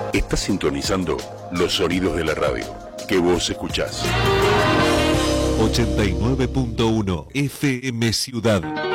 Estás sintonizando los sonidos de la radio que vos escuchás. 89.1 FM Ciudad.